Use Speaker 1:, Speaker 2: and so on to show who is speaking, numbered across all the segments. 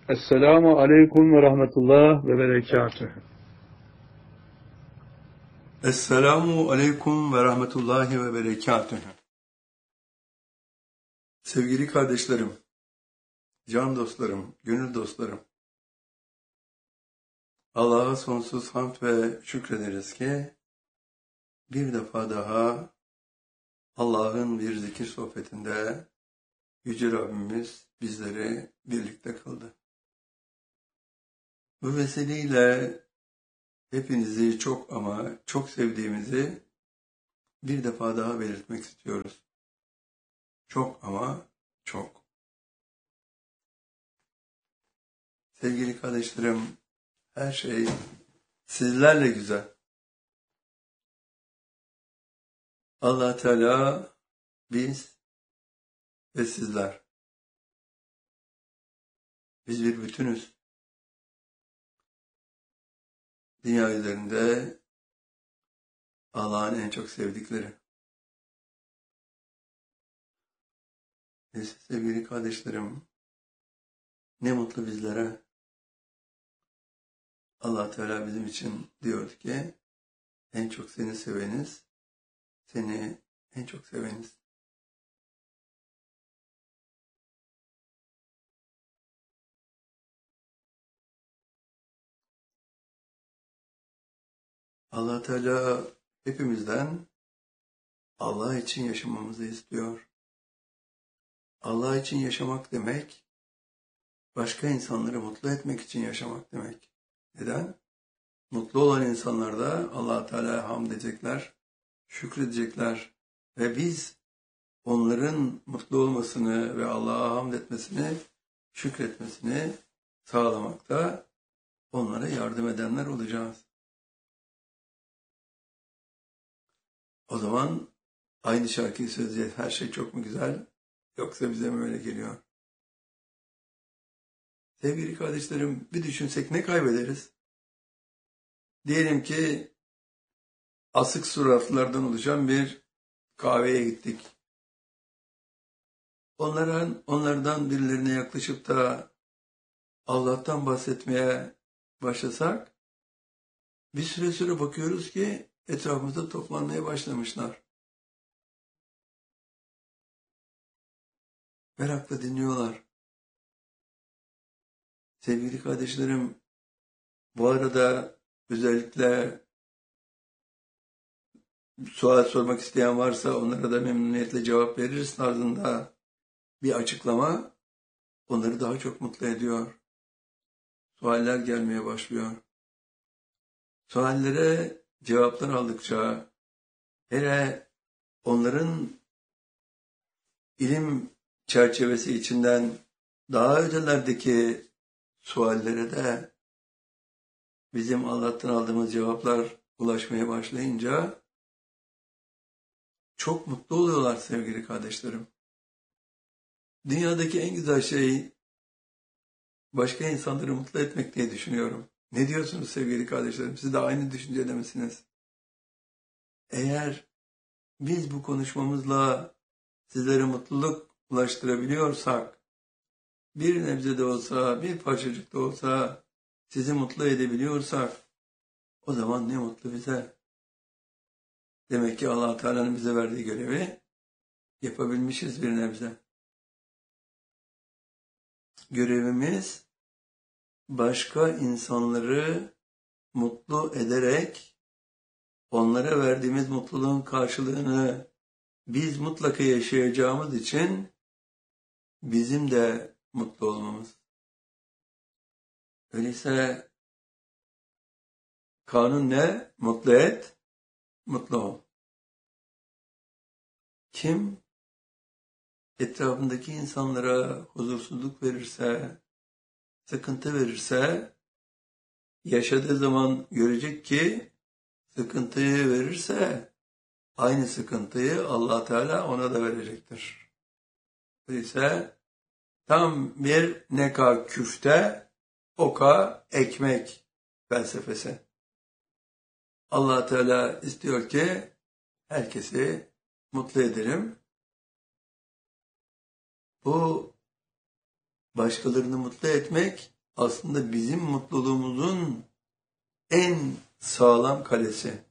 Speaker 1: Esselamu aleyküm ve rahmetullah ve berekatühü.
Speaker 2: Esselamu aleyküm ve rahmetullahi ve berekatühü. Sevgili kardeşlerim, can dostlarım, gönül dostlarım, Allah'a sonsuz hamd ve şükrederiz ki bir defa daha Allah'ın bir zikir sohbetinde Yüce Rabbimiz bizleri birlikte kıldı. Bu vesileyle hepinizi çok ama çok sevdiğimizi bir defa daha belirtmek istiyoruz. Çok ama çok. Sevgili kardeşlerim, her şey sizlerle güzel. Allah Teala, biz ve sizler. Biz bir bütünüz. Dünya üzerinde Allah'ın en çok sevdikleri. Neyse sevgili kardeşlerim, ne mutlu bizlere. Allah Teala bizim için diyor ki, en çok seni seveniz, seni en çok seveniz. Allah Teala hepimizden Allah için yaşamamızı istiyor. Allah için yaşamak demek, başka insanları mutlu etmek için yaşamak demek. Neden? Mutlu olan insanlar da Allah Teala'ya hamd edecekler, şükredecekler ve biz onların mutlu olmasını ve Allah'a hamd etmesini, şükretmesini sağlamakta onlara yardım edenler olacağız. O zaman aynı şarkıyı söyleyeceğiz. Her şey çok mu güzel? Yoksa bize mi öyle geliyor? Sevgili kardeşlerim, bir düşünsek ne kaybederiz? Diyelim ki asık suratlardan oluşan bir kahveye gittik. Onlardan birilerine yaklaşıp da Allah'tan bahsetmeye başlasak, bir süre sonra bakıyoruz ki etrafımızda toplanmaya başlamışlar. Merakla dinliyorlar. Sevgili kardeşlerim, bu arada özellikle sual sormak isteyen varsa onlara da memnuniyetle cevap veririz tarzında bir açıklama onları daha çok mutlu ediyor. Sualler gelmeye başlıyor. Suallere cevaplar aldıkça, hele onların ilim çerçevesi içinden daha ötelerdeki suallere de bizim Allah'tan aldığımız cevaplar ulaşmaya başlayınca çok mutlu oluyorlar sevgili kardeşlerim. Dünyadaki en güzel şey başka insanları mutlu etmek diye düşünüyorum. Ne diyorsunuz sevgili kardeşlerim? Siz de aynı düşüncede misiniz? Eğer biz bu konuşmamızla sizlere mutluluk ulaştırabiliyorsak, bir nebze de olsa, bir parçacık da olsa sizi mutlu edebiliyorsak, o zaman ne mutlu bize. Demek ki Allah Teala'nın bize verdiği görevi yapabilmişiz bir nebze. Görevimiz başka insanları mutlu ederek onlara verdiğimiz mutluluğun karşılığını biz mutlaka yaşayacağımız için bizim de mutlu olmamız. Öyleyse kanun ne? Mutlu et, mutlu ol. Kim etrafındaki insanlara huzursuzluk verirse, sıkıntı verirse, yaşadığı zaman görecek ki sıkıntıyı verirse aynı sıkıntıyı Allah Teala ona da verecektir. Öyleyse tam bir neka küfte, oka ekmek felsefesi. Allah Teala istiyor ki herkesi mutlu edelim. Bu başkalarını mutlu etmek aslında bizim mutluluğumuzun en sağlam kalesi.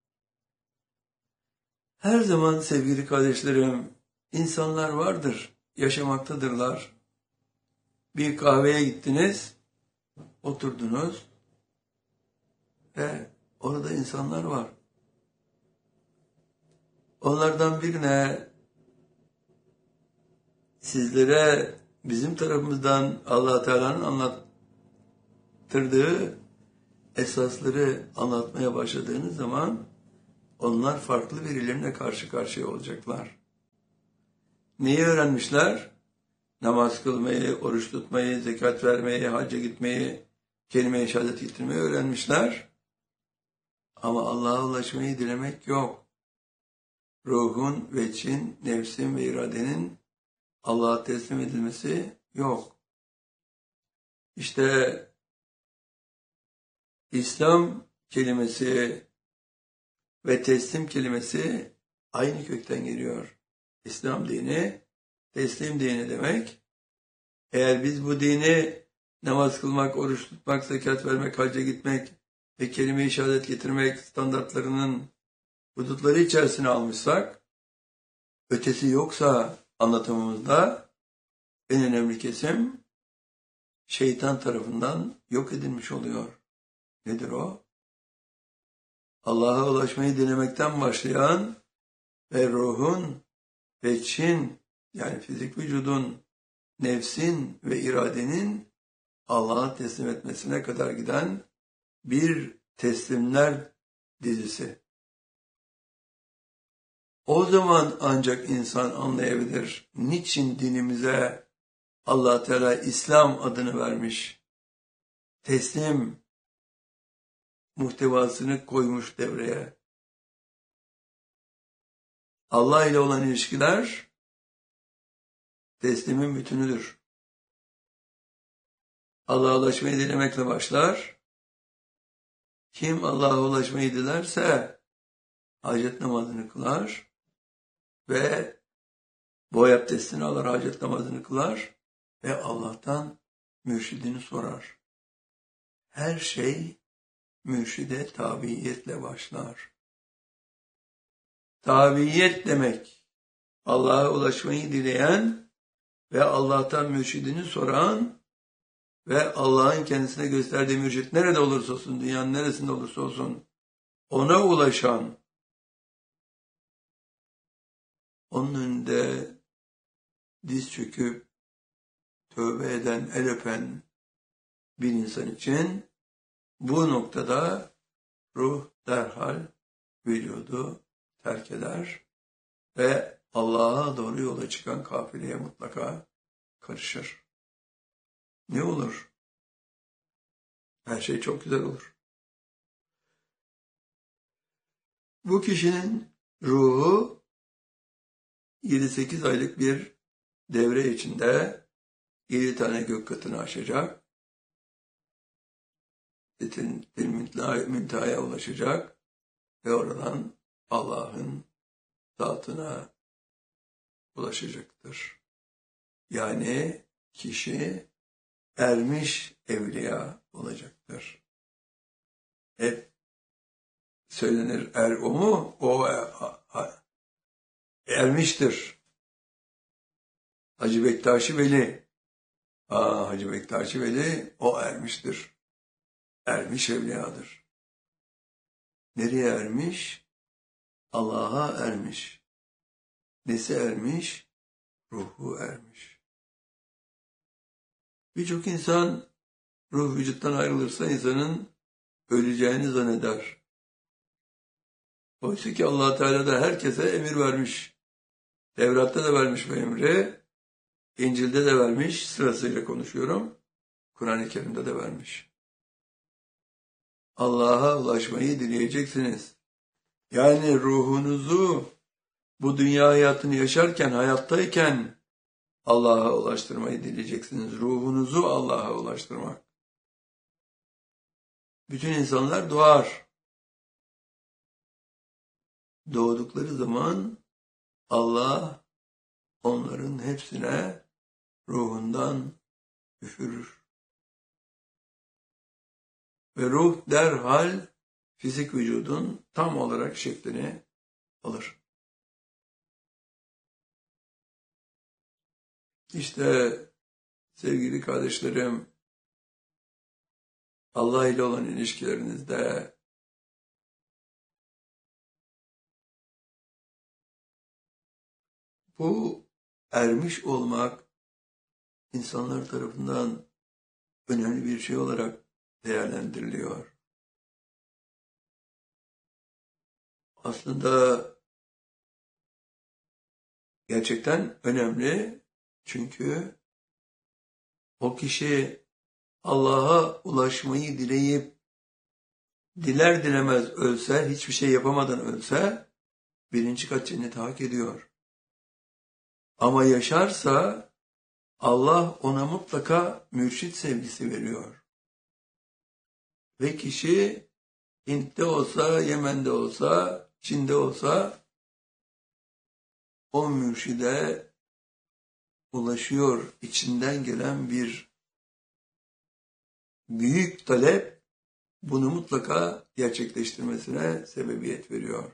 Speaker 2: Her zaman sevgili kardeşlerim, insanlar vardır, yaşamaktadırlar. Bir kahveye gittiniz, oturdunuz ve orada insanlar var. Onlardan birine sizlere bizim tarafımızdan Allah Teala'nın anlattırdığı esasları anlatmaya başladığınız zaman onlar farklı birilerine karşı karşıya olacaklar. Neyi öğrenmişler? Namaz kılmayı, oruç tutmayı, zekat vermeyi, hacca gitmeyi, kelime-i şehadet getirmeyi öğrenmişler. Ama Allah'a ulaşmayı dilemek yok. Ruhun, veçin, nefsin ve iradenin Allah'a teslim edilmesi yok. İşte İslam kelimesi ve teslim kelimesi aynı kökten geliyor. İslam dini, teslim dini demek. Eğer biz bu dini namaz kılmak, oruç tutmak, zekat vermek, hacca gitmek ve kelime-i şehadet getirmek standartlarının hudutları içerisine almışsak, ötesi yoksa anlatımımızda en önemli kesim şeytan tarafından yok edilmiş oluyor. Nedir o? Allah'a ulaşmayı dilemekten başlayan ve ruhun, veçin yani fizik vücudun, nefsin ve iradenin Allah'a teslim etmesine kadar giden bir teslimler dizisi. O zaman ancak insan anlayabilir niçin dinimize Allah Teala İslam adını vermiş. Teslim muhtevasını koymuş devreye. Allah ile olan ilişkiler teslimin bütünüdür. Allah'a ulaşmayı dilemekle başlar. Kim Allah'a ulaşmayı dilerse hacet namazını kılar ve boy abdestini alır, hacet namazını kılar ve Allah'tan mürşidini sorar. Her şey mürşide tabiiyetle başlar. Tabiiyet demek, Allah'a ulaşmayı dileyen ve Allah'tan mürşidini soran ve Allah'ın kendisine gösterdiği mürşit nerede olursa olsun, dünyanın neresinde olursa olsun, ona ulaşan, onun önünde diz çöküp tövbe eden, el öpen bir insan için bu noktada ruh derhal vücudu terk eder ve Allah'a doğru yola çıkan kafileye mutlaka karışır. Ne olur? Her şey çok güzel olur. Bu kişinin ruhu 7-8 aylık bir devre içinde 7 tane gök katını aşacak. Müntehaya ulaşacak ve oradan Allah'ın zatına ulaşacaktır. Yani kişi ermiş evliya olacaktır. Hep söylenir o mu? O ermiştir. Hacı Bektaşi Veli. Hacı Bektaşi Veli o ermiştir. Ermiş evliyadır. Nereye ermiş? Allah'a ermiş. Nesi ermiş? Ruhu ermiş. Birçok insan ruh vücuttan ayrılırsa insanın öleceğini zanneder. Oysa ki Allah Teala da herkese emir vermiş. Tevrat'ta da vermiş bu emri. İncil'de de vermiş. Sırasıyla konuşuyorum. Kur'an-ı Kerim'de de vermiş. Allah'a ulaşmayı dileyeceksiniz. Yani ruhunuzu bu dünya hayatını yaşarken, hayattayken Allah'a ulaştırmayı dileyeceksiniz. Ruhunuzu Allah'a ulaştırmak. Bütün insanlar doğar. Doğdukları zaman Allah onların hepsine ruhundan üfürür. ve ruh derhal fizik vücudun tam olarak şeklini alır. İşte sevgili kardeşlerim, Allah ile olan ilişkilerinizde bu ermiş olmak insanlar tarafından önemli bir şey olarak değerlendiriliyor. Aslında gerçekten önemli, çünkü o kişi Allah'a ulaşmayı dileyip diler dilemez ölse, hiçbir şey yapamadan ölse 1. kat cenneti hak ediyor. Ama yaşarsa Allah ona mutlaka mürşit sevgisi veriyor. Ve kişi Hint'te olsa, Yemen'de olsa, Çin'de olsa o mürşide ulaşıyor. İçinden gelen bir büyük talep bunu mutlaka gerçekleştirmesine sebebiyet veriyor.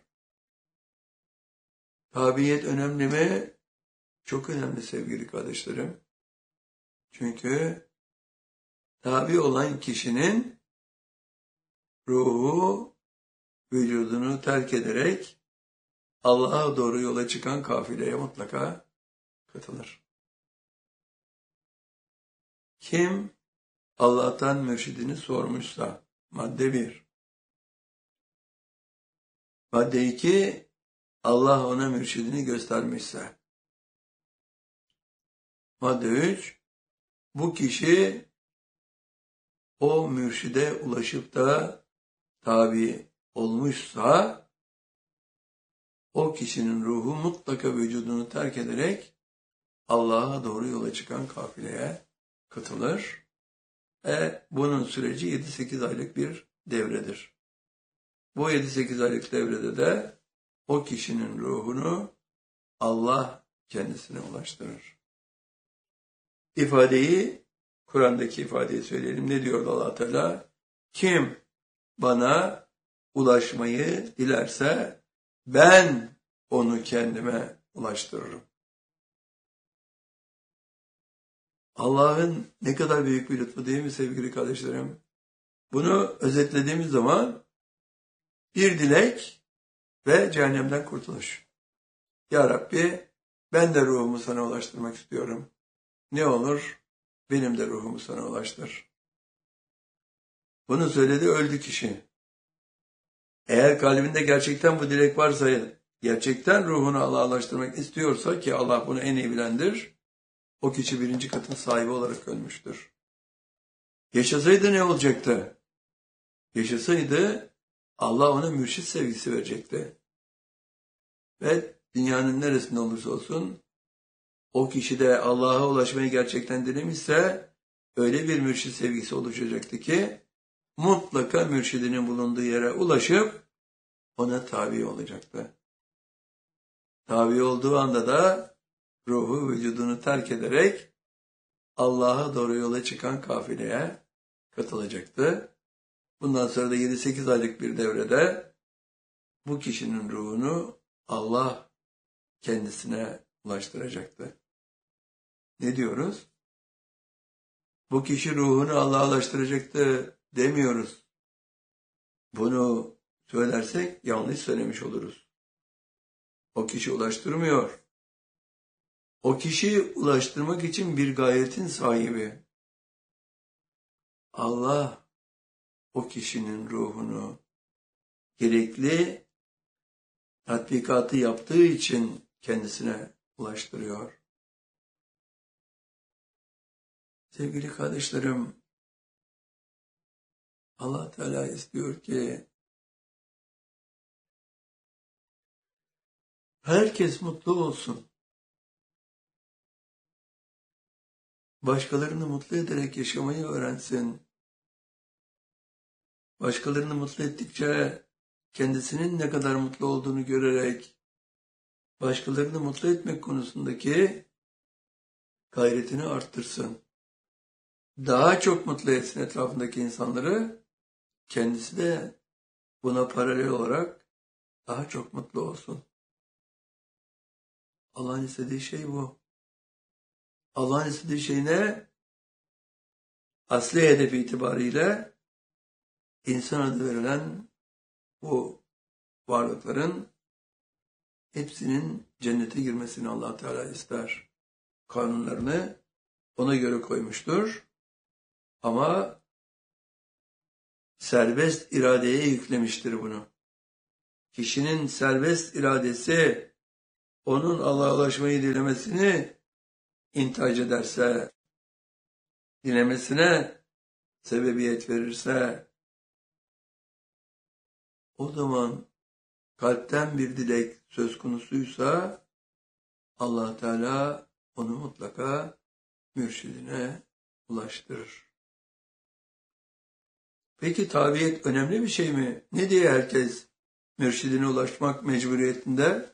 Speaker 2: Tabiyet önemli mi? Çok önemli sevgili kardeşlerim. Çünkü tabi olan kişinin ruhu vücudunu terk ederek Allah'a doğru yola çıkan kafileye mutlaka katılır. Kim Allah'tan mürşidini sormuşsa, madde 1. Madde 2, Allah ona mürşidini göstermişse. Madde 3, bu kişi o mürşide ulaşıp da tabi olmuşsa, o kişinin ruhu mutlaka vücudunu terk ederek Allah'a doğru yola çıkan kafileye katılır. Bunun süreci 7-8 aylık bir devredir. Bu 7-8 aylık devrede de o kişinin ruhunu Allah kendisine ulaştırır. Kur'an'daki ifadeyi söyleyelim. Ne diyor Allah Teala? Kim bana ulaşmayı dilerse ben onu kendime ulaştırırım. Allah'ın ne kadar büyük bir lütfu değil mi sevgili kardeşlerim? Bunu özetlediğimiz zaman bir dilek ve cehennemden kurtuluş. Ya Rabbi, ben de ruhumu sana ulaştırmak istiyorum. Ne olur benim de ruhumu sana ulaştır. Bunu söyledi, öldü kişi. Eğer kalbinde gerçekten bu dilek varsa, gerçekten ruhunu Allah'a ulaştırmak istiyorsa, ki Allah bunu en iyi bilendir, o kişi 1. katın sahibi olarak ölmüştür. Yaşasaydı ne olacaktı? Yaşasaydı Allah ona mürşit sevgisi verecekti. Ve dünyanın neresinde olursa olsun o kişi de Allah'a ulaşmayı gerçekten dilemişse öyle bir mürşit sevgisi oluşacaktı ki mutlaka mürşidinin bulunduğu yere ulaşıp ona tabi olacaktı. Tabi olduğu anda da ruhu vücudunu terk ederek Allah'a doğru yola çıkan kafileye katılacaktı. Bundan sonra da 7-8 aylık bir devrede bu kişinin ruhunu Allah kendisine ulaştıracaktı. Ne diyoruz? Bu kişi ruhunu Allah'a ulaştıracaktı demiyoruz. Bunu söylersek yanlış söylemiş oluruz. O kişi ulaştırmıyor. O kişi ulaştırmak için bir gayetin sahibi. Allah o kişinin ruhunu gerekli tatbikatı yaptığı için kendisine ulaştırıyor. Sevgili kardeşlerim, Allah Teala istiyor ki herkes mutlu olsun. Başkalarını mutlu ederek yaşamayı öğrensin. Başkalarını mutlu ettikçe kendisinin ne kadar mutlu olduğunu görerek başkalarını mutlu etmek konusundaki gayretini arttırsın. Daha çok mutlu etsin etrafındaki insanları kendisi de buna paralel olarak daha çok mutlu olsun. Allah'ın istediği şey bu. Allah'ın istediği şey ne? Asli hedef itibariyle insan adı verilen bu varlıkların hepsinin cennete girmesini Allah Teala ister. Kanunlarını ona göre koymuştur. Ama serbest iradeye yüklemiştir bunu. Kişinin serbest iradesi onun Allah'a ulaşmayı dilemesini intihac ederse, dilemesine sebebiyet verirse, o zaman kalpten bir dilek söz konusuysa Allah Teala onu mutlaka mürşidine ulaştırır. Peki tabiyet önemli bir şey mi? Ne diye herkes mürşidine ulaşmak mecburiyetinde?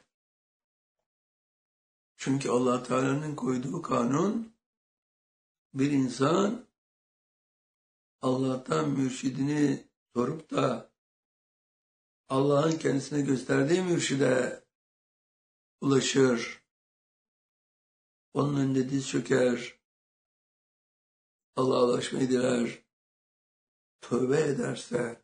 Speaker 2: Çünkü Allah Teala'nın koyduğu kanun, bir insan Allah'tan mürşidini sorup da Allah'ın kendisine gösterdiği mürşide ulaşır. Onun önünde diz çöker. Allah'a ulaşmayı diler. Tövbe ederse,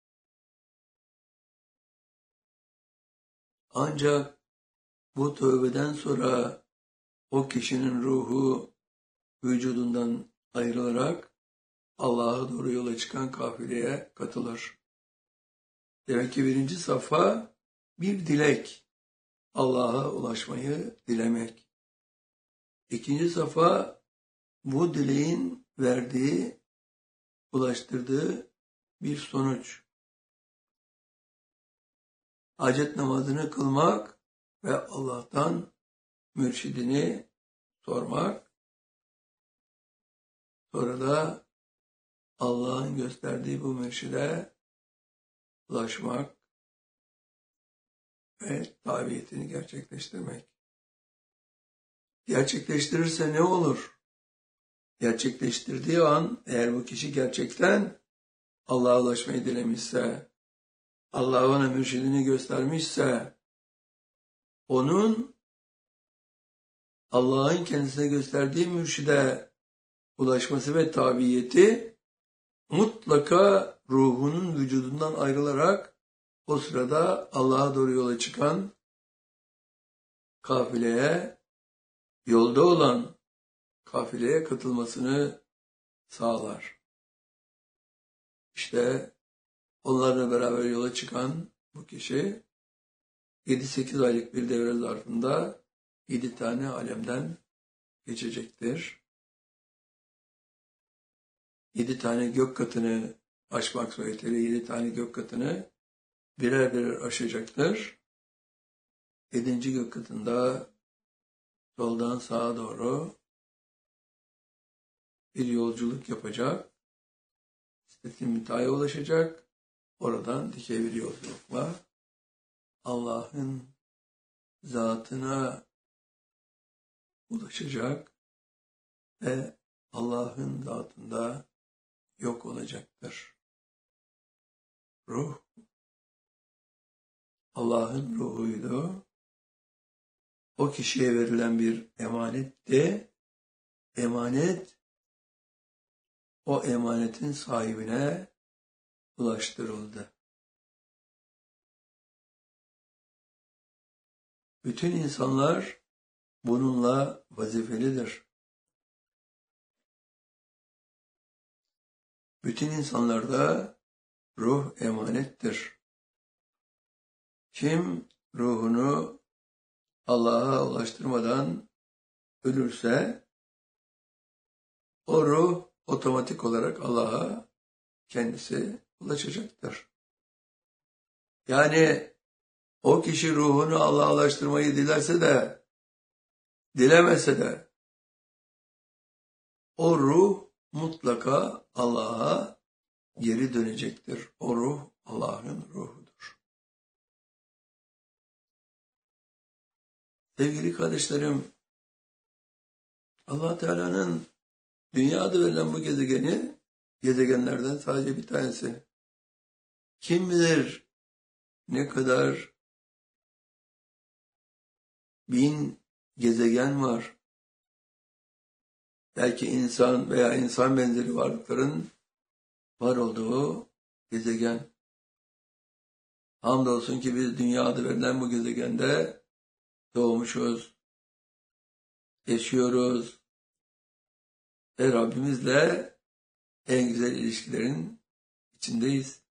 Speaker 2: ancak bu tövbeden sonra o kişinin ruhu vücudundan ayrılarak Allah'a doğru yola çıkan kafileye katılır. Demek ki birinci safha bir dilek, Allah'a ulaşmayı dilemek. İkinci safha bu dileğin verdiği, ulaştırdığı bir sonuç. Hacet namazını kılmak ve Allah'tan mürşidini sormak. Sonra da Allah'ın gösterdiği bu mürşide ulaşmak ve tabiyetini gerçekleştirmek. Gerçekleştirirse ne olur? Gerçekleştirdiği an, eğer bu kişi gerçekten Allah'a ulaşmayı dilemişse, Allah ona mürşidini göstermişse, onun Allah'ın kendisine gösterdiği mürşide ulaşması ve tabiyeti mutlaka ruhunun vücudundan ayrılarak o sırada Allah'a doğru yola çıkan kafileye, yolda olan kafileye katılmasını sağlar. İşte onlarla beraber yola çıkan bu kişi 7-8 aylık bir devre zarfında 7 tane alemden geçecektir. 7 tane gök katını aşmak suretiyle 7 tane gök katını birer birer aşacaktır. 7. gök katında soldan sağa doğru bir yolculuk yapacak. Sidret-i Münteha'ya ulaşacak. Oradan dikey bir yolculukla Allah'ın zatına ulaşacak ve Allah'ın zatında yok olacaktır. Ruh, Allah'ın ruhuydu. O kişiye verilen bir emanetti. Emanet, o emanetin sahibine ulaştırıldı. Bütün insanlar bununla vazifelidir. Bütün insanlarda ruh emanettir. Kim ruhunu Allah'a ulaştırmadan ölürse, o ruh otomatik olarak Allah'a kendisi ulaşacaktır. Yani o kişi ruhunu Allah'a ulaştırmayı dilerse de, dilemese de, o ruh mutlaka Allah'a geri dönecektir. O ruh Allah'ın ruhudur. Sevgili kardeşlerim, Allah Teala'nın dünya adı verilen bu gezegeni, gezegenlerden sadece bir tanesi. Kim bilir ne kadar bin gezegen var. Belki insan veya insan benzeri varlıkların var olduğu gezegen. Hamdolsun ki biz dünya adı verilen bu gezegende doğmuşuz, yaşıyoruz ve Rabbimizle en güzel ilişkilerin içindeyiz.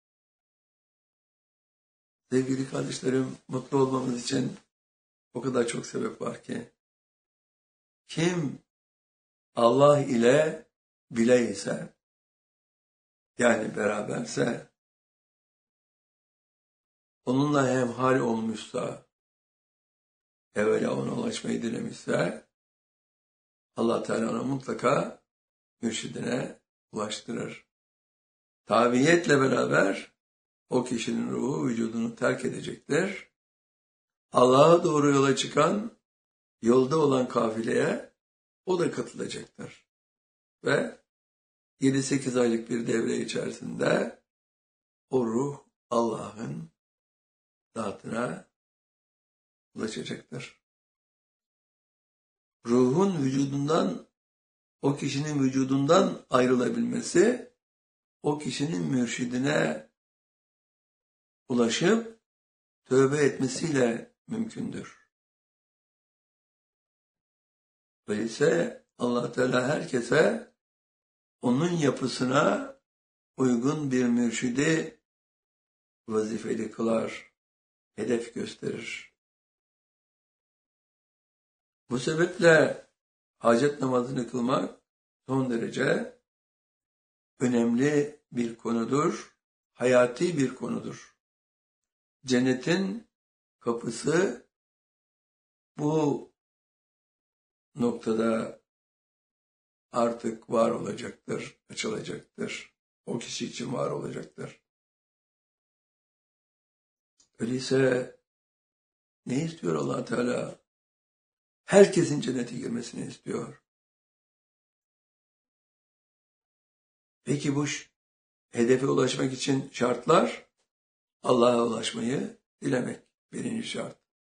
Speaker 2: Sevgili kardeşlerim, mutlu olmamız için o kadar çok sebep var ki. Kim Allah ile bile ise, yani beraberse, onunla hemhal olmuşsa, evvela ona ulaşmayı dilemişse, Allah Teala ona mutlaka mürşidine ulaştırır. Tabiiyetle beraber o kişinin ruhu vücudunu terk edecektir. Allah'a doğru yola çıkan, yolda olan kafileye o da katılacaktır. Ve 7-8 aylık bir devre içerisinde o ruh Allah'ın zatına ulaşacaktır. Ruhun vücudundan, o kişinin vücudundan ayrılabilmesi, o kişinin mürşidine ulaşıp tövbe etmesiyle mümkündür. Öyleyse Allah Teala herkese onun yapısına uygun bir mürşidi vazifeli kılar, hedef gösterir. Bu sebeple hacet namazını kılmak son derece önemli bir konudur, hayati bir konudur. Cennetin kapısı bu noktada artık var olacaktır, açılacaktır. O kişi için var olacaktır. Öyleyse ne istiyor Allah Teala? Herkesin cennete girmesini istiyor. Peki bu hedefe ulaşmak için şartlar, Allah'a ulaşmayı dilemek birinci şart.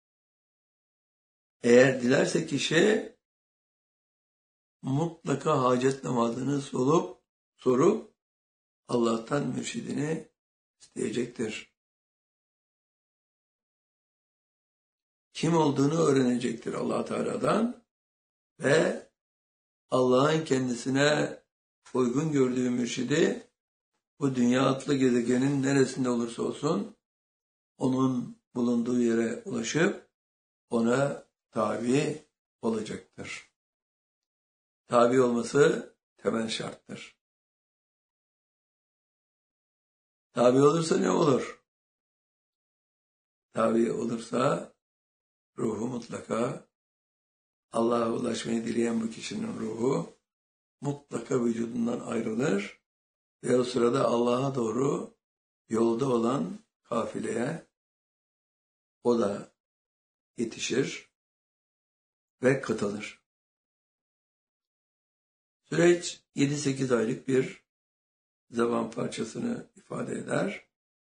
Speaker 2: Eğer dilerse kişi mutlaka hacet namazını sorup Allah'tan mürşidini isteyecektir. Kim olduğunu öğrenecektir Allah Teala'dan ve Allah'ın kendisine uygun gördüğü mürşidi bu dünya adlı gezegenin neresinde olursa olsun onun bulunduğu yere ulaşıp ona tabi olacaktır. Tabi olması temel şarttır. Tabi olursa ne olur? Tabi olursa ruhu mutlaka, Allah'a ulaşmayı dileyen bu kişinin ruhu mutlaka vücudundan ayrılır ve o sırada Allah'a doğru yolda olan kafileye o da yetişir ve katılır. Süreç 7-8 aylık bir zaman parçasını ifade eder.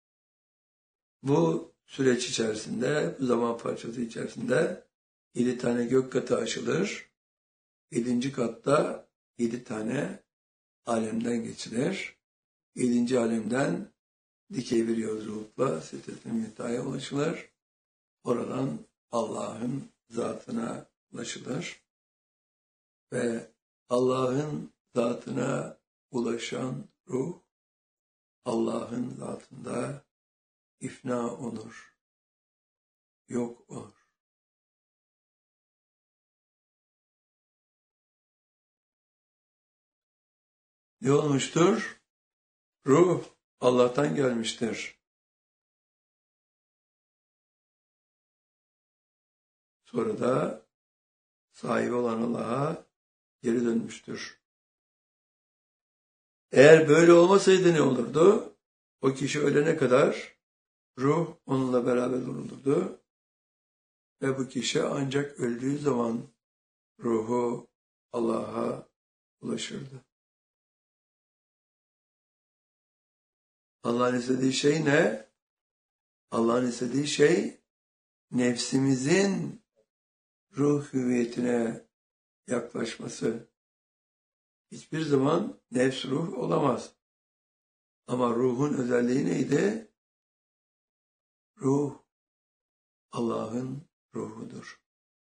Speaker 2: Bu süreç içerisinde, bu zaman parçası içerisinde 7 tane gök katı açılır. 7. katta 7 tane alemden geçilir. 7. alemden dikey bir yolculukla Sidret-i Münteha'ya ulaşılır. Oradan Allah'ın zatına ulaşılır. Ve Allah'ın zatına ulaşan ruh, Allah'ın zatında ifna olur, yok olur. Ne olmuştur? Ruh Allah'tan gelmiştir. Sonra da sahibi olan Allah'a geri dönmüştür. Eğer böyle olmasaydı ne olurdu? O kişi ölene kadar ruh onunla beraber olurdu. Ve bu kişi ancak öldüğü zaman ruhu Allah'a ulaşırdı. Allah'ın istediği şey ne? Allah'ın istediği şey nefsimizin ruh hüviyetine yaklaşması. Hiçbir zaman nefs ruh olamaz. Ama ruhun özelliği neydi? Ruh Allah'ın ruhudur.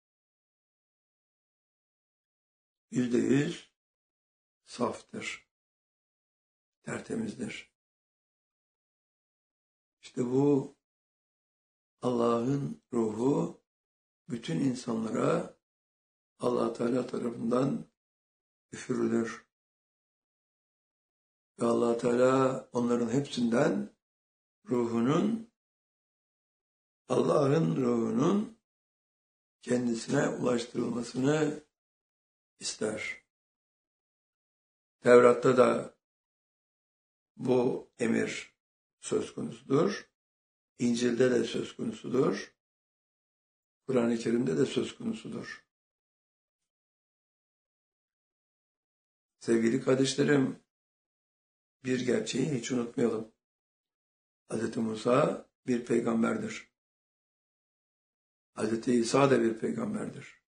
Speaker 2: %100 saftır, tertemizdir. İşte bu Allah'ın ruhu bütün insanlara Allah Teala tarafından üfürülür. Ve Allah Teala onların hepsinden Allah'ın ruhunun kendisine ulaştırılmasını ister. Tevrat'ta da bu emir söz konusudur. İncil'de de söz konusudur. Kur'an-ı Kerim'de de söz konusudur. Sevgili kardeşlerim, bir gerçeği hiç unutmayalım. Hz. Musa bir peygamberdir. Hz. İsa da bir peygamberdir.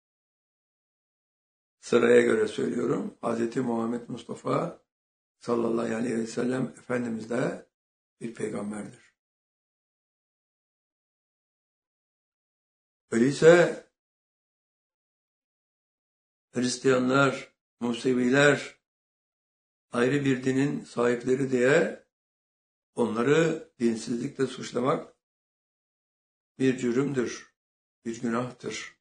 Speaker 2: Sıraya göre söylüyorum. Hz. Muhammed Mustafa sallallahu aleyhi ve sellem Efendimiz de bir peygamberdir. Öyleyse Hristiyanlar, Museviler ayrı bir dinin sahipleri diye onları dinsizlikle suçlamak bir cürümdür, bir günahtır.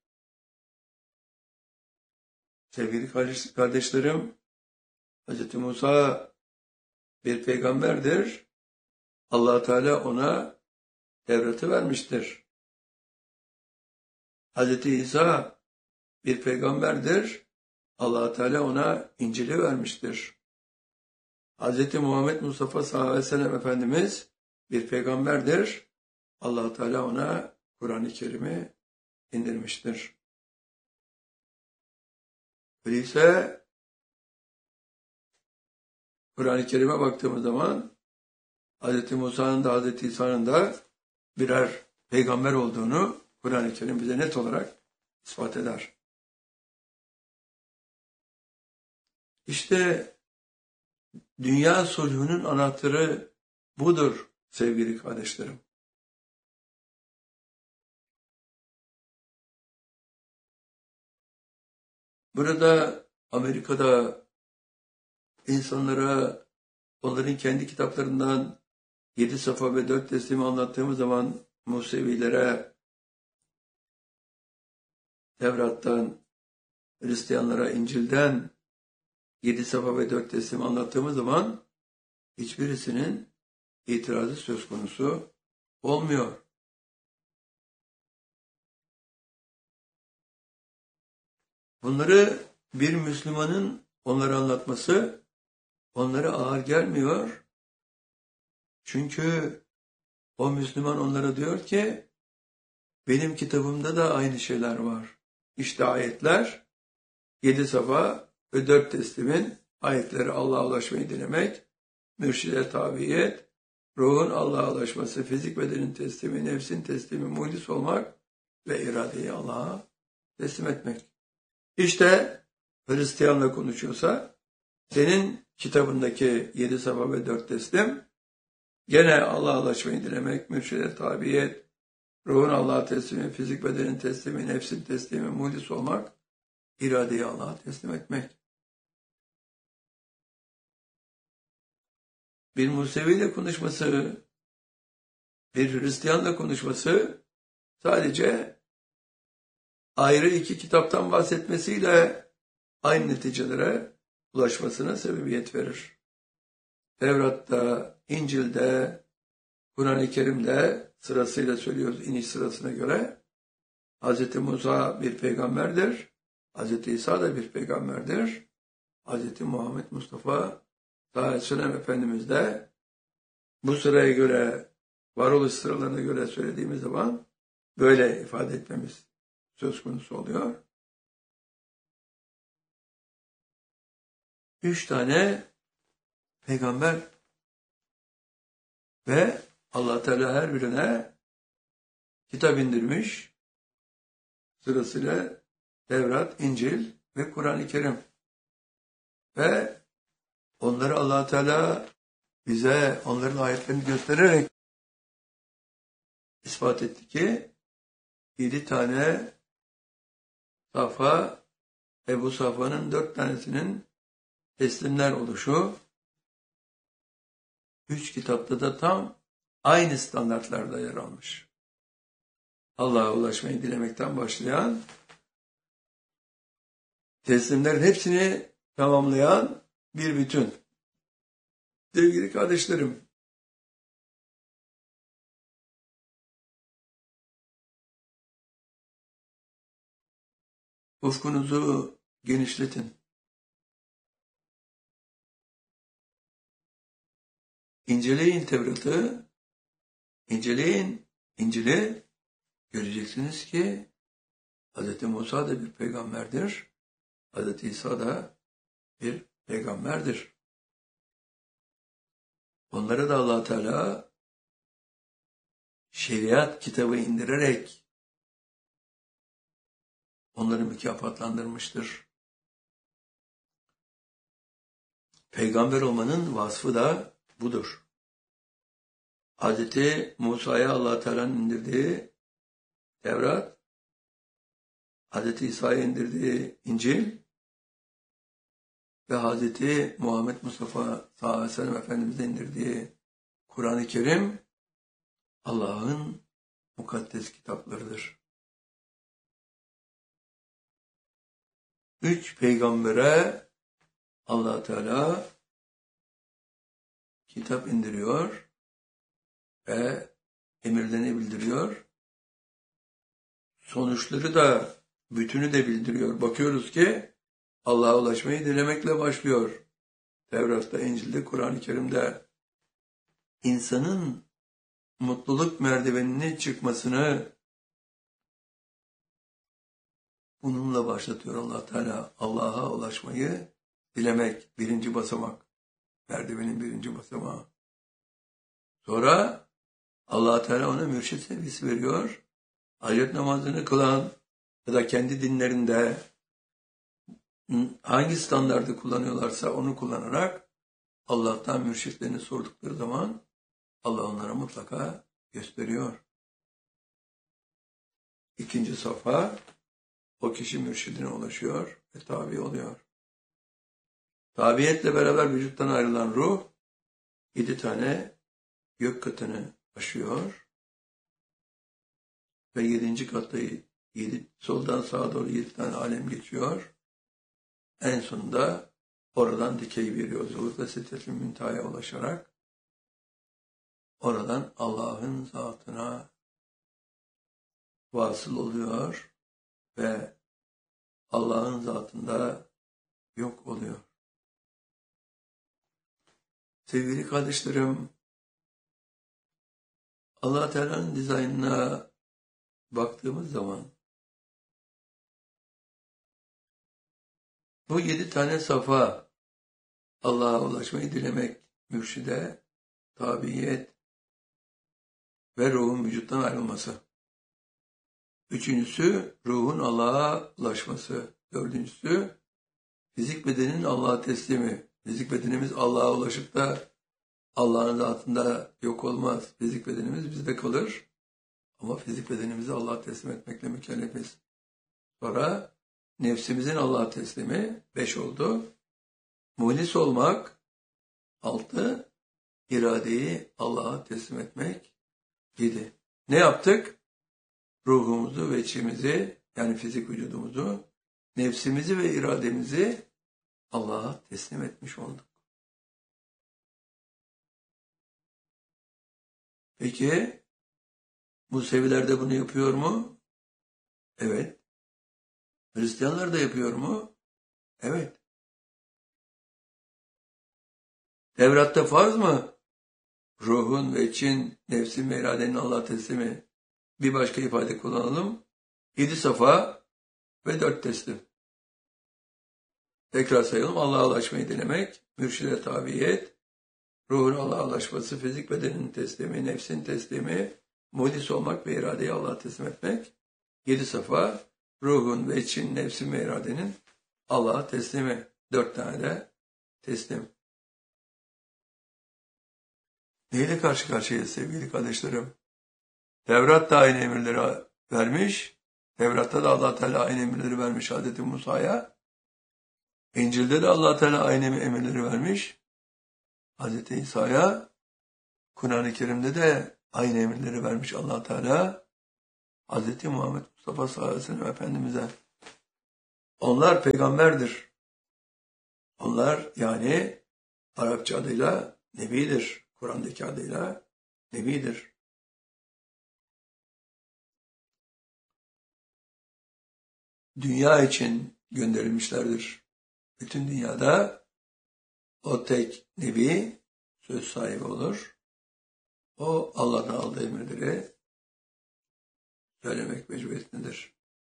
Speaker 2: Sevgili kardeşlerim, Hz. Musa bir peygamberdir. Allah Teala ona Tevrat'ı vermiştir. Hz. İsa bir peygamberdir. Allah Teala ona İncil'i vermiştir. Hz. Muhammed Mustafa sallallahu aleyhi ve sellem Efendimiz bir peygamberdir. Allah Teala ona Kur'an-ı Kerim'i indirmiştir. Öyleyse Kur'an-ı Kerim'e baktığımız zaman Hz. Musa'nın da Hz. İsa'nın da birer peygamber olduğunu Kur'an-ı Kerim bize net olarak ispat eder. İşte dünya sulhunun anahtarı budur sevgili kardeşlerim. Burada Amerika'da insanlara onların kendi kitaplarından 7 safa ve 4 teslimi anlattığımız zaman Musevilere, Tevrat'tan, Hristiyanlara İncil'den 7 safa ve 4 teslimi anlattığımız zaman hiçbirisinin itirazı söz konusu olmuyor. Bunları bir Müslümanın onlara anlatması onlara ağır gelmiyor. Çünkü o Müslüman onlara diyor ki benim kitabımda da aynı şeyler var. İşte ayetler 7 safa ve 4 teslimin ayetleri Allah'a ulaşmayı dilemek, mürşide tabiyet, ruhun Allah'a ulaşması, fizik bedenin teslimi, nefsin teslimi, muhlis olmak ve iradeyi Allah'a teslim etmek. İşte Hristiyanla konuşuyorsa senin kitabındaki 7 safa ve 4 teslim gene Allah'a ulaşmayı dilemek, mürşide tabiyet, ruhun Allah'a teslimi, fizik bedenin teslimi, nefsin teslimi, muhlis olmak, iradeyi Allah'a teslim etmek. Bir Musevi'yle konuşması, bir Hristiyanla konuşması sadece ayrı iki kitaptan bahsetmesiyle aynı neticelere ulaşmasına sebebiyet verir. Tevrat'ta, İncil'de, Kur'an-ı Kerim'de sırasıyla söylüyoruz iniş sırasına göre Hz. Musa bir peygamberdir, Hz. İsa da bir peygamberdir, Hz. Muhammed Mustafa sallallahu aleyhi ve sellem Efendimiz de bu sıraya göre, varoluş sıralarına göre söylediğimiz zaman böyle ifade etmemiz söz konusu oluyor. 3 tane peygamber Ve Allah Teala her birine kitap indirmiş. Sırasıyla Tevrat, İncil ve Kur'an-ı Kerim. Ve onları Allah Teala bize onların ayetlerini göstererek ispat etti ki 7 tane safha ve bu safhanın 4 tanesinin teslimler oluşu, 3 kitapta da tam aynı standartlarda yer almış. Allah'a ulaşmayı dilemekten başlayan, teslimlerin hepsini tamamlayan bir bütün. Sevgili kardeşlerim, ufkunuzu genişletin. İnceleyin Tevrat'ı, inceleyin İncil'i, göreceksiniz ki Hz. Musa da bir peygamberdir, Hz. İsa da bir peygamberdir. Onlara da Allah Teala şeriat kitabı indirerek onları mükafatlandırmıştır. Peygamber olmanın vasfı da budur. Hz. Musa'ya Allah Teala'nın indirdiği Tevrat, Hz. İsa'ya indirdiği İncil ve Hz. Muhammed Mustafa sallallahu aleyhi ve sellem Efendimiz'e indirdiği Kur'an-ı Kerim Allah'ın mukaddes kitaplarıdır. 3 peygambere Allah Teala kitap indiriyor ve emirlerini bildiriyor. Sonuçları da, bütünü de bildiriyor. Bakıyoruz ki Allah'a ulaşmayı dilemekle başlıyor. Tevrat'ta, İncil'de, Kur'an-ı Kerim'de insanın mutluluk merdivenine çıkmasını bununla başlatıyor Allah Teala. Allah'a ulaşmayı dilemek birinci basamak. Merdivenin birinci basamağı. Sonra Allah Teala ona mürşit sevgisi veriyor. Ayet namazını kılan ya da kendi dinlerinde hangi standardı kullanıyorlarsa onu kullanarak Allah'tan mürşitlerini sordukları zaman Allah onlara mutlaka gösteriyor. 2. safha, o kişi mürşidine ulaşıyor ve tabi oluyor. Tabiyetle beraber vücuttan ayrılan ruh 7 tane gök katını aşıyor ve 7. katta soldan sağa doğru 7 tane alem geçiyor. En sonunda oradan dikey bir yolculukla Sidret-i Münteha'ya ulaşarak oradan Allah'ın zatına vasıl oluyor ve Allah'ın zatında yok oluyor. Sevgili kardeşlerim, Allah Teala'nın dizaynına baktığımız zaman bu 7 tane safa, Allah'a ulaşmayı dilemek, mürşide, tabiyet ve ruhun vücuttan ayrılması. 3.'sü ruhun Allah'a ulaşması. 4.'sü fizik bedenin Allah'a teslimi. Fizik bedenimiz Allah'a ulaşıp da Allah'ın zatında yok olmaz. Fizik bedenimiz bizde kalır. Ama fizik bedenimizi Allah'a teslim etmekle mükellefiz. Sonra nefsimizin Allah'a teslimi 5 oldu. Muhlis olmak 6. İradeyi Allah'a teslim etmek 7. Ne yaptık? Ruhumuzu ve içimizi, yani fizik vücudumuzu, nefsimizi ve irademizi Allah'a teslim etmiş olduk. Peki, Museviler de bunu yapıyor mu? Evet. Hristiyanlar da yapıyor mu? Evet. Tevrat'ta farz mı? Ruhun ve için, nefsin ve iradenin Allah'a teslimi. Bir başka ifade kullanalım. 7 safa ve 4 teslim. Tekrar sayalım. Allah'a ulaşmayı dilemek, mürşide tabiyet ruhun Allah'a ulaşması, fizik bedenin teslimi, nefsin teslimi, muhdis olmak ve iradeyi Allah'a teslim etmek. 7 safa, ruhun ve için, nefsin ve iradenin Allah'a teslimi. 4 tane de teslim. Neyle karşı karşıyayız sevgili kardeşlerim? Tevrat da aynı emirleri vermiş. Tevrat'ta da Allah Teala aynı emirleri vermiş Hazreti Musa'ya. İncil'de de Allah Teala aynı emirleri vermiş Hazreti İsa'ya. Kur'an-ı Kerim'de de aynı emirleri vermiş Allah Teala Hazreti Muhammed Mustafa sallallahu aleyhi ve sellem Efendimiz'e. Onlar peygamberdir. Onlar yani Arapça adıyla Nebidir. Kur'an'daki adıyla Nebidir. Dünya için gönderilmişlerdir. Bütün dünyada o tek Nebi söz sahibi olur. O Allah'tan aldığı emirleri söylemek mecburiyetindedir.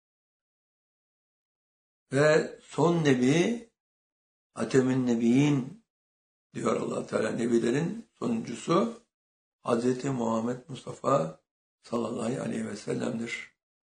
Speaker 2: Ve son Nebi Hatemün Nebiyin diyor Allah Teala, nebilerin sonuncusu Hz. Muhammed Mustafa sallallahu aleyhi ve sellem'dir.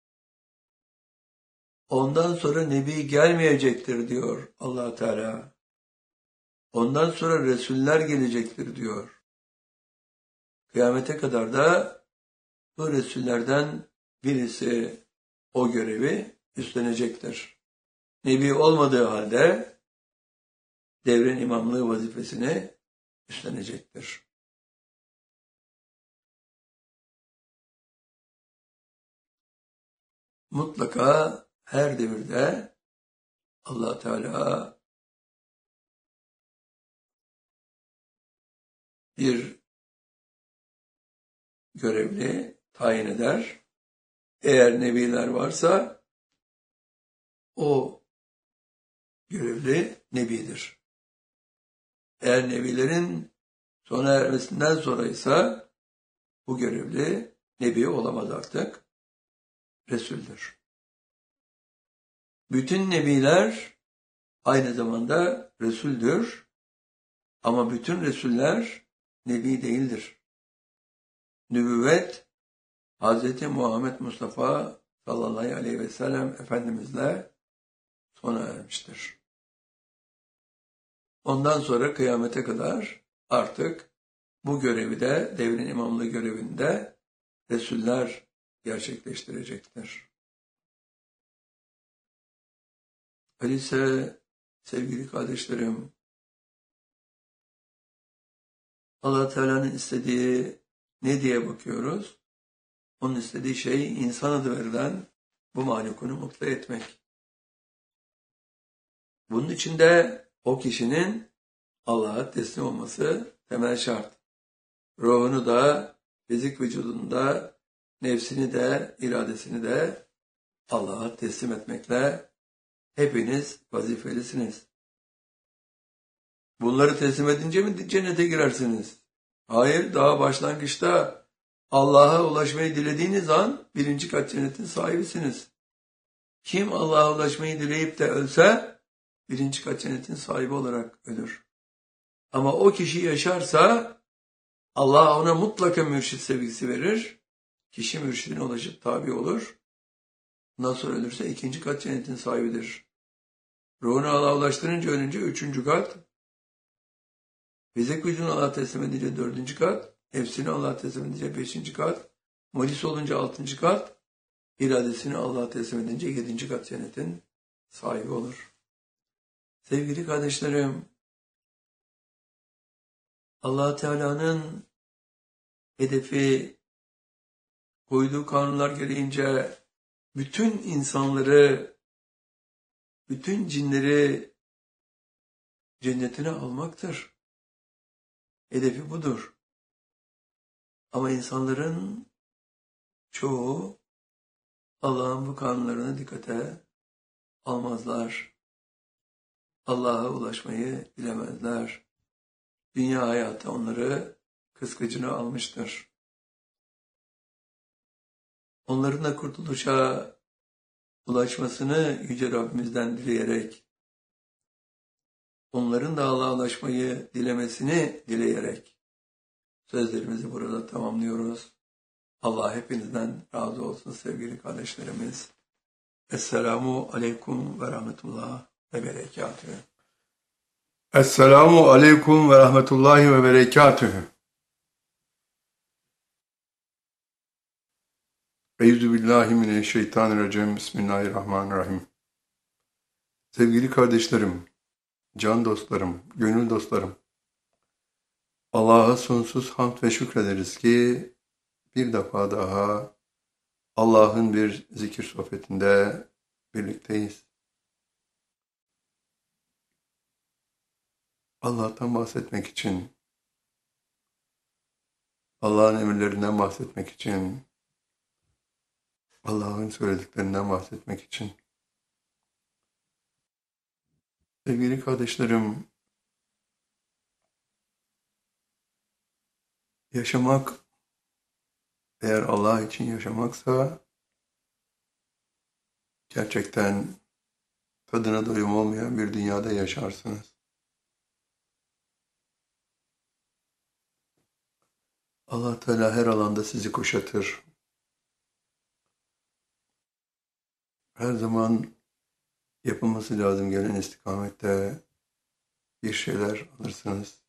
Speaker 2: Ondan sonra Nebi gelmeyecektir diyor Allah Teala. Ondan sonra Resuller gelecektir diyor. Kıyamete kadar da bu Resullerden birisi o görevi üstlenecektir. Nebi olmadığı halde devrin imamlığı vazifesini üstlenecektir. Mutlaka her devirde Allah Teala bir görevli tayin eder. Eğer nebiler varsa o görevli nebidir. Eğer nebilerin sona ermesinden sonra ise bu görevli nebi olamaz artık. Resul'dür. Bütün nebiler aynı zamanda Resul'dür. Ama bütün Resuller nebi değildir. Nübüvvet Hz. Muhammed Mustafa sallallahu aleyhi ve sellem Efendimizle sona ermiştir. Ondan sonra kıyamete kadar artık bu görevi de, devrin imamlığı görevinde Resuller gerçekleştirecektir. Öyleyse sevgili kardeşlerim, Allah Teala'nın istediği ne diye bakıyoruz? Onun istediği şey insan adı verilen bu mahlukunu mutlu etmek. Bunun için de o kişinin Allah'a teslim olması temel şart. Ruhunu da, fizik vücudunu da, nefsini de, iradesini de Allah'a teslim etmekle hepiniz vazifelisiniz. Bunları teslim edince mi cennete girersiniz? Hayır, daha başlangıçta Allah'a ulaşmayı dilediğiniz an 1. kat cennetin sahibisiniz. Kim Allah'a ulaşmayı dileyip de ölse 1. kat cennetin sahibi olarak ölür. Ama o kişi yaşarsa Allah ona mutlaka mürşit sevgisi verir. Kişi mürşidine ulaşıp tabi olur. Ondan sonra ölürse 2. kat cennetin sahibidir. Ruhunu Allah'a ulaştırınca ölünce 3. kat. Fizik vücudunu Allah'a teslim edince 4. kat. Nefsini Allah'a teslim edince 5. kat. Mulis olunca 6. kat. İradesini Allah'a teslim edince 7. kat cennetin sahibi olur. Sevgili kardeşlerim, Allah Teala'nın hedefi, koyduğu kanunlar gereğince bütün insanları, bütün cinleri cennetine almaktır. Hedefi budur. Ama insanların çoğu Allah'ın bu kanunlarını dikkate almazlar. Allah'a ulaşmayı bilemezler. Dünya hayatı onları kıskıcına almıştır. Onların da kurtuluşa ulaşmasını Yüce Rabbimizden dileyerek onların da Allah'a ulaşmayı dilemesini dileyerek sözlerimizi burada tamamlıyoruz. Allah hepinizden razı olsun sevgili kardeşlerimiz. Esselamu aleyküm ve rahmetullah ve berekatühü.
Speaker 3: Esselamu aleyküm ve rahmetullahi ve berekatühü. Euzubillahimineşşeytanirracim. Bismillahirrahmanirrahim. Sevgili kardeşlerim, can dostlarım, gönül dostlarım, Allah'a sonsuz hamd ve şükrederiz ki bir defa daha Allah'ın bir zikir sohbetinde birlikteyiz. Allah'tan bahsetmek için, Allah'ın emirlerinden bahsetmek için, Allah'ın söylediklerinden bahsetmek için. Sevgili kardeşlerim, yaşamak, eğer Allah için yaşamaksa, gerçekten tadına doyum olmayan bir dünyada yaşarsınız. Allah Teala her alanda sizi kuşatır. Her zaman yapılması lazım gelen istikamette bir şeyler alırsınız,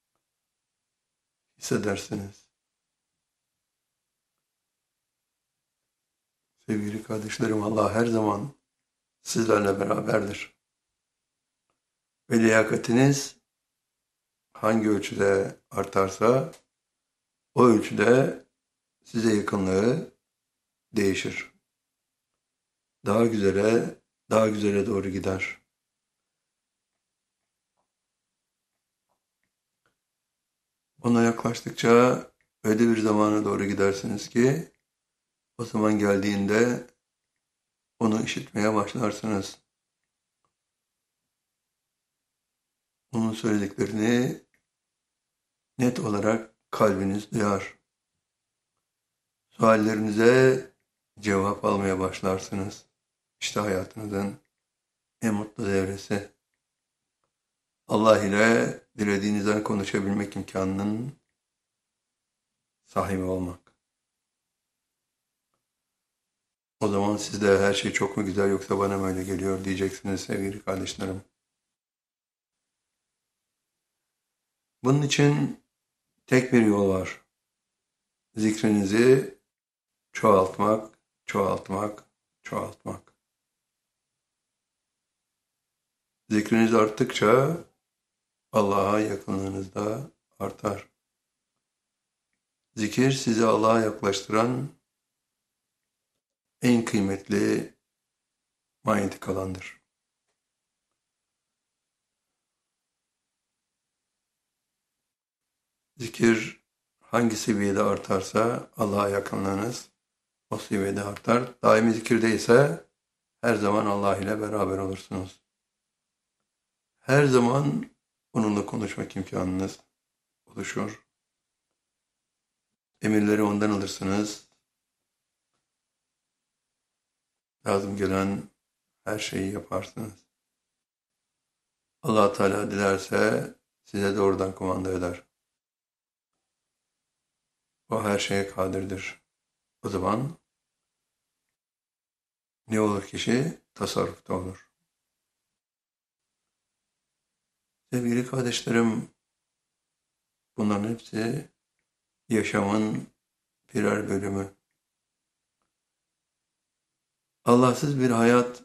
Speaker 3: hissedersiniz. Sevgili kardeşlerim, Allah her zaman sizlerle beraberdir. Ve liyakatiniz hangi ölçüde artarsa o ölçüde size yakınlığı değişir. Daha güzele doğru gider. Ona yaklaştıkça öyle bir zamana doğru gidersiniz ki o zaman geldiğinde onu işitmeye başlarsınız. Onun söylediklerini net olarak kalbiniz duyar. Suallerinize cevap almaya başlarsınız. İşte hayatınızın en mutlu devresi. Allah ile dilediğinizden konuşabilmek imkanının sahibi olmak. O zaman siz de her şey çok mu güzel yoksa bana mı öyle geliyor diyeceksiniz sevgili kardeşlerim. Bunun için tek bir yol var. Zikrinizi çoğaltmak, çoğaltmak, çoğaltmak. Zikriniz arttıkça Allah'a yakınlığınız da artar. Zikir sizi Allah'a yaklaştıran en kıymetli manyetik alandır. Zikir hangi seviyede artarsa Allah'a yakınlığınız o seviyede artar. Daimi zikirde ise her zaman Allah ile beraber olursunuz. Her zaman onunla konuşmak imkanınız oluşur. Emirleri ondan alırsınız. Lazım gelen her şeyi yaparsınız. Allah Teala dilerse size doğrudan kumanda eder. O her şeye kadirdir. O zaman ne olur kişi? Tasarrufta olur. Sevgili kardeşlerim, bunların hepsi yaşamın birer bölümü. Allahsız bir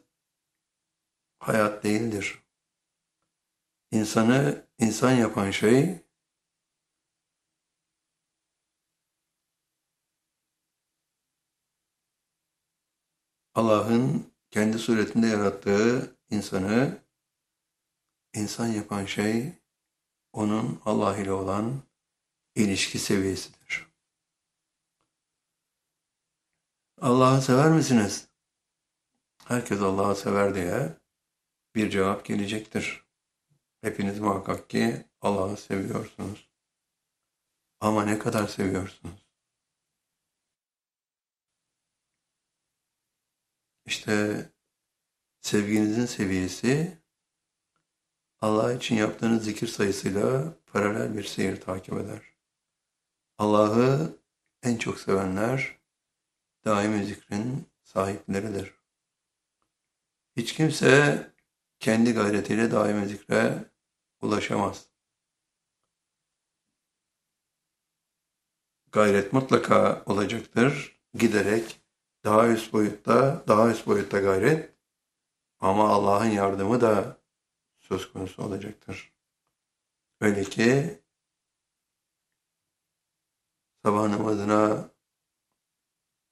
Speaker 3: hayat değildir. İnsanı insan yapan şey Allah'ın kendi suretinde yarattığı insanı insan yapan şey onun Allah ile olan ilişki seviyesidir. Allah'ı sever misiniz? Herkes Allah'ı sever diye bir cevap gelecektir. Hepiniz muhakkak ki Allah'ı seviyorsunuz. Ama ne kadar seviyorsunuz? İşte sevginizin seviyesi Allah için yaptığınız zikir sayısıyla paralel bir seyir takip eder. Allah'ı en çok sevenler daimi zikrin sahipleridir. Hiç kimse kendi gayretiyle daimi zikre ulaşamaz. Gayret mutlaka olacaktır. Giderek daha üst boyutta gayret, ama Allah'ın yardımı da söz konusu olacaktır. Öyle ki sabah namazına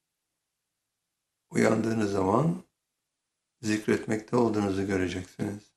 Speaker 3: uyandığınız zaman zikretmekte olduğunuzu göreceksiniz.